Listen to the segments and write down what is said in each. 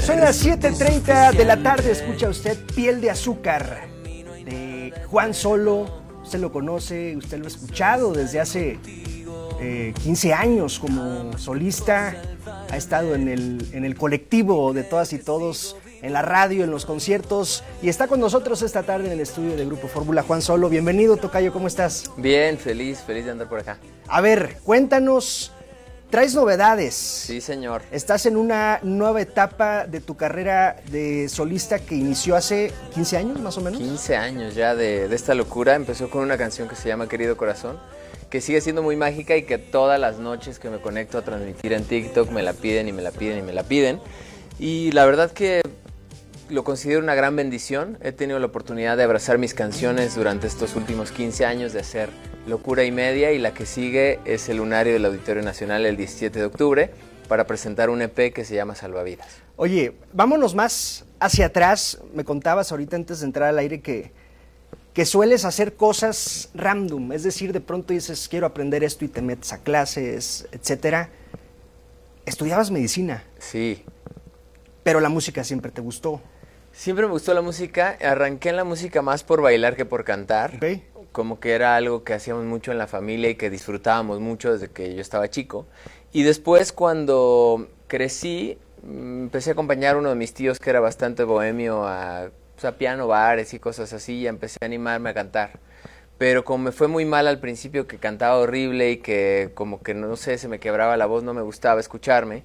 Son las 7:30 de la tarde, escucha usted Piel de Azúcar, de Juan Solo. Usted lo conoce, usted lo ha escuchado desde hace 15 años como solista. Ha estado en el colectivo de todas y todos, en la radio, en los conciertos, y está con nosotros esta tarde en el estudio de Grupo Fórmula. Juan Solo, bienvenido, tocayo, ¿cómo estás? Bien, feliz de andar por acá. A ver, cuéntanos, traes novedades. Sí, señor. Estás en una nueva etapa de tu carrera de solista que inició hace 15 años, más o menos. 15 años ya de esta locura. Empezó con una canción que se llama Querido Corazón, que sigue siendo muy mágica y que todas las noches que me conecto a transmitir en TikTok me la piden y me la piden y me la piden. Y la verdad que lo considero una gran bendición. He tenido la oportunidad de abrazar mis canciones durante estos últimos 15 años, de hacer locura y media, y la que sigue es el Lunario del Auditorio Nacional el 17 de octubre para presentar un EP que se llama Salvavidas. Oye, vámonos más hacia atrás. Me contabas ahorita antes de entrar al aire que sueles hacer cosas random, es decir, de pronto dices, quiero aprender esto y te metes a clases, etcétera. Estudiabas medicina. Sí. Pero la música siempre te gustó. Siempre me gustó la música. Arranqué en la música más por bailar que por cantar. Okay. Como que era algo que hacíamos mucho en la familia y que disfrutábamos mucho desde que yo estaba chico. Y después, cuando crecí, empecé a acompañar a uno de mis tíos que era bastante bohemio a piano, bares y cosas así, y empecé a animarme a cantar. Pero como me fue muy mal al principio, que cantaba horrible y que como que no sé, se me quebraba la voz, no me gustaba escucharme,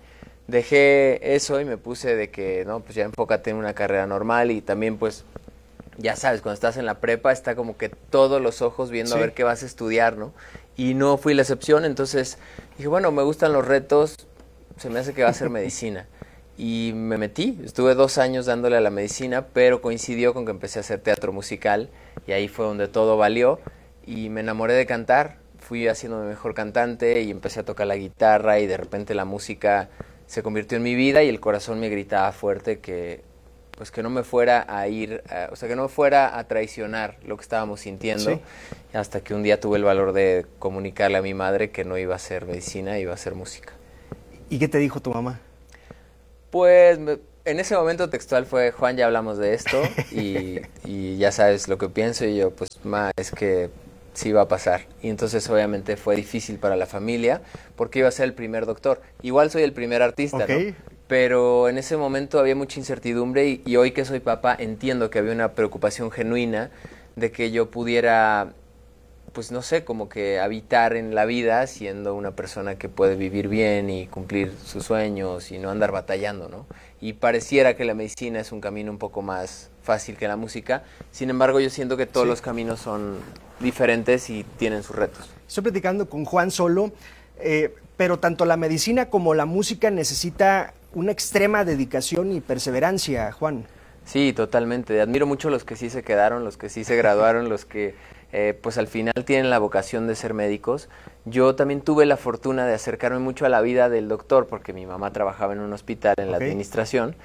dejé eso y me puse de que no, pues ya enfócate en una carrera normal. Y también pues ya sabes, cuando estás en la prepa está como que todos los ojos viendo a ver qué vas a estudiar, ¿no? Y no fui la excepción. Entonces dije, bueno, me gustan los retos, se me hace que va a ser medicina. Y me metí, estuve 2 años dándole a la medicina, pero coincidió con que empecé a hacer teatro musical y ahí fue donde todo valió y me enamoré de cantar. Fui haciéndome mejor cantante y empecé a tocar la guitarra y de repente la música se convirtió en mi vida y el corazón me gritaba fuerte que pues que no me fuera a ir, que no fuera a traicionar lo que estábamos sintiendo. Sí. Hasta que un día tuve el valor de comunicarle a mi madre que no iba a hacer medicina, iba a hacer música. ¿Y qué te dijo tu mamá? Pues en ese momento textual fue, Juan, ya hablamos de esto y ya sabes lo que pienso. Y yo, pues, ma, es que sí va a pasar. Y entonces obviamente fue difícil para la familia porque iba a ser el primer doctor. Igual soy el primer artista, okay, ¿no? Pero en ese momento había mucha incertidumbre y hoy que soy papá entiendo que había una preocupación genuina de que yo pudiera, pues no sé, como que habitar en la vida siendo una persona que puede vivir bien y cumplir sus sueños y no andar batallando, ¿no? Y pareciera que la medicina es un camino un poco más fácil que la música. Sin embargo, yo siento que todos los caminos son diferentes y tienen sus retos. Estoy platicando con Juan Solo, pero tanto la medicina como la música necesita una extrema dedicación y perseverancia, Juan. Sí, totalmente. Admiro mucho los que sí se quedaron, los que sí se graduaron, los que pues al final tienen la vocación de ser médicos. Yo también tuve la fortuna de acercarme mucho a la vida del doctor porque mi mamá trabajaba en un hospital en la administración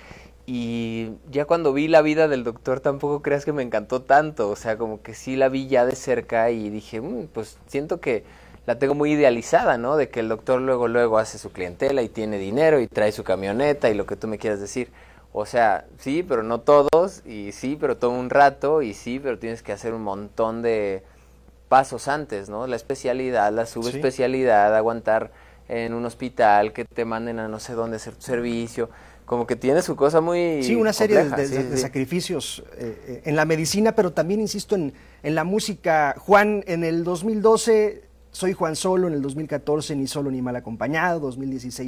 y ya cuando vi la vida del doctor tampoco creas que me encantó tanto, o sea, como que sí la vi ya de cerca y dije, pues siento que la tengo muy idealizada, ¿no? De que el doctor luego hace su clientela y tiene dinero y trae su camioneta y lo que tú me quieras decir. O sea, sí, pero no todos, y sí, pero toma un rato, y sí, pero tienes que hacer un montón de pasos antes, ¿no? La especialidad, la subespecialidad, aguantar en un hospital, que te manden a no sé dónde hacer tu servicio, como que tiene su cosa muy sí, una serie compleja, de sacrificios en la medicina, pero también, insisto, en la música. Juan, en el 2012, Soy Juan Solo, en el 2014, Ni Solo Ni Mal Acompañado, 2016,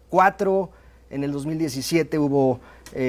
4, en el 2017 hubo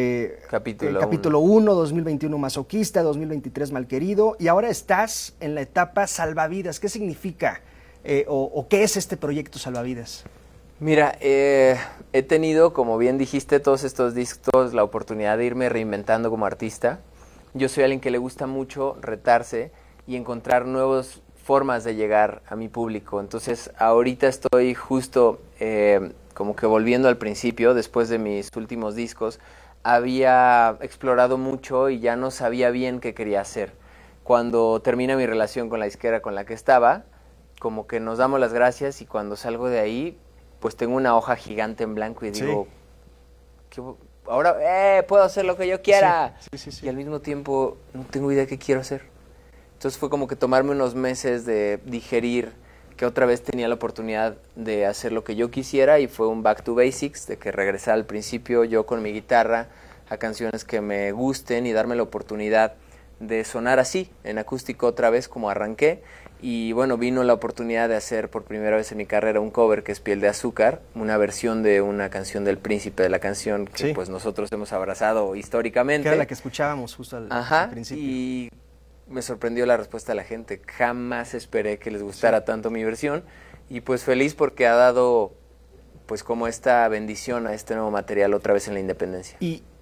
Capítulo 1, 2021 Masoquista, 2023 Malquerido, y ahora estás en la etapa Salvavidas. ¿Qué significa o qué es este proyecto Salvavidas? Mira, he tenido, como bien dijiste, todos estos discos, la oportunidad de irme reinventando como artista. Yo soy alguien que le gusta mucho retarse y encontrar nuevas formas de llegar a mi público. Entonces, ahorita estoy justo como que volviendo al principio, después de mis últimos discos. Había explorado mucho y ya no sabía bien qué quería hacer. Cuando termina mi relación con la disquera con la que estaba, como que nos damos las gracias y cuando salgo de ahí, pues tengo una hoja gigante en blanco y digo, ahora puedo hacer lo que yo quiera. Sí. Y al mismo tiempo no tengo idea qué quiero hacer. Entonces fue como que tomarme unos meses de digerir que otra vez tenía la oportunidad de hacer lo que yo quisiera, y fue un back to basics, de que regresar al principio yo con mi guitarra a canciones que me gusten y darme la oportunidad de sonar así, en acústico otra vez como arranqué. Y bueno, vino la oportunidad de hacer por primera vez en mi carrera un cover que es Piel de Azúcar, una versión de una canción del Príncipe de la Canción que pues nosotros hemos abrazado históricamente. Que era la que escuchábamos justo al principio. Y me sorprendió la respuesta de la gente. Jamás esperé que les gustara tanto mi versión, y pues feliz porque ha dado pues como esta bendición a este nuevo material otra vez en la independencia.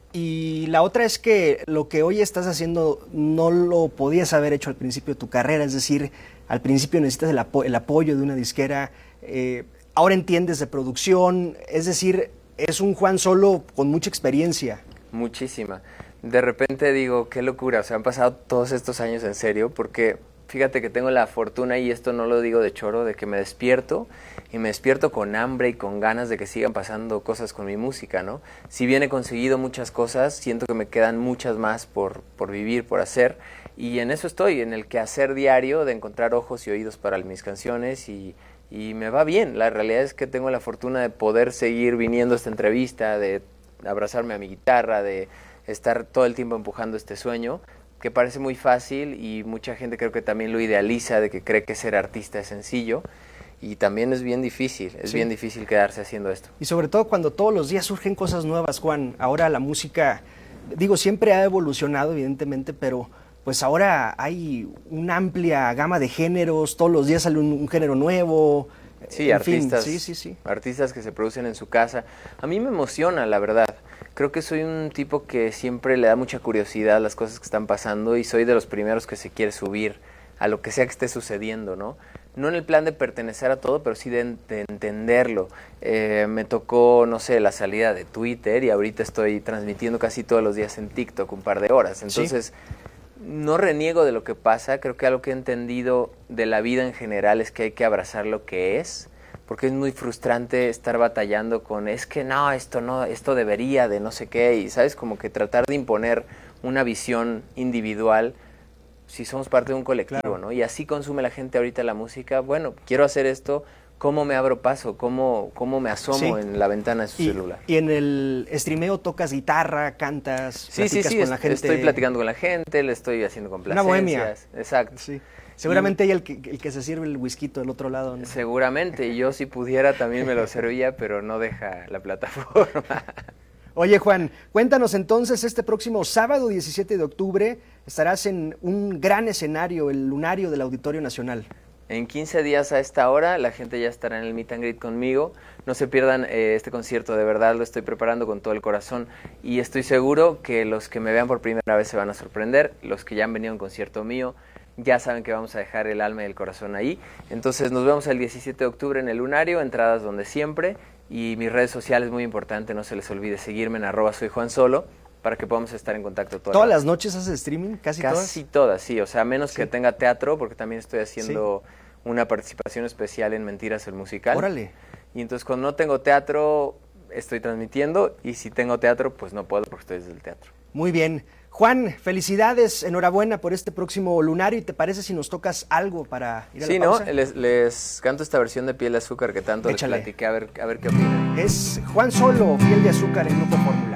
Y la otra es que lo que hoy estás haciendo no lo podías haber hecho al principio de tu carrera, es decir, al principio necesitas el apoyo de una disquera, ahora entiendes de producción, es decir, es un Juan Solo con mucha experiencia. Muchísima. De repente digo, qué locura, o sea, han pasado todos estos años en serio, porque fíjate que tengo la fortuna, y esto no lo digo de choro, de que me despierto, y me despierto con hambre y con ganas de que sigan pasando cosas con mi música, ¿no? Si bien he conseguido muchas cosas, siento que me quedan muchas más por vivir, por hacer, y en eso estoy, en el quehacer diario de encontrar ojos y oídos para mis canciones, y me va bien. La realidad es que tengo la fortuna de poder seguir viniendo a esta entrevista, de abrazarme a mi guitarra, de estar todo el tiempo empujando este sueño, que parece muy fácil, y mucha gente creo que también lo idealiza, de que cree que ser artista es sencillo, y también es bien difícil, bien difícil quedarse haciendo esto. Y sobre todo cuando todos los días surgen cosas nuevas, Juan. Ahora la música, digo, siempre ha evolucionado evidentemente, pero pues ahora hay una amplia gama de géneros, todos los días sale un género nuevo. Sí, artistas, artistas que se producen en su casa. A mí me emociona, la verdad. Creo que soy un tipo que siempre le da mucha curiosidad a las cosas que están pasando, y soy de los primeros que se quiere subir a lo que sea que esté sucediendo, ¿no? No en el plan de pertenecer a todo, pero sí de entenderlo. Me tocó, no sé, la salida de Twitter, y ahorita estoy transmitiendo casi todos los días en TikTok un par de horas. Entonces, no reniego de lo que pasa. Creo que algo que he entendido de la vida en general es que hay que abrazar lo que es, porque es muy frustrante estar batallando con, es que no, esto debería de no sé qué, y sabes, como que tratar de imponer una visión individual si somos parte de un colectivo, ¿no? Y así consume la gente ahorita la música. Bueno, quiero hacer esto, ¿cómo me abro paso? ¿Cómo me asomo en la ventana de su celular? Y en el streameo tocas guitarra, cantas, platicas con la gente. Estoy platicando con la gente, le estoy haciendo complacencias. Una bohemia. Exacto. Sí. Seguramente hay el que se sirve el whisky del otro lado, ¿no? Seguramente, y yo si pudiera también me lo serviría, pero no deja la plataforma. Oye, Juan, cuéntanos entonces, este próximo sábado 17 de octubre estarás en un gran escenario, el Lunario del Auditorio Nacional. En 15 días a esta hora la gente ya estará en el Meet and Greet conmigo. No se pierdan este concierto, de verdad lo estoy preparando con todo el corazón, y estoy seguro que los que me vean por primera vez se van a sorprender. Los que ya han venido a un concierto mío ya saben que vamos a dejar el alma y el corazón ahí. Entonces nos vemos el 17 de octubre en el Lunario, entradas donde siempre, y mis redes sociales, muy importante, no se les olvide seguirme en @soyjuansolo para que podamos estar en contacto ¿Todas las noches haces streaming? ¿Casi todas? Casi todas, sí, o sea, menos que tenga teatro, porque también estoy haciendo una participación especial en Mentiras el Musical. ¡Órale! Y entonces cuando no tengo teatro estoy transmitiendo, y si tengo teatro pues no puedo porque estoy desde el teatro. Muy bien. Juan, felicidades, enhorabuena por este próximo Lunario, y ¿te parece si nos tocas algo para ir a la pausa? Sí, ¿no? Les canto esta versión de Piel de Azúcar que tanto les platiqué, a ver qué opinan. Es Juan Solo, Piel de Azúcar en Grupo Fórmula.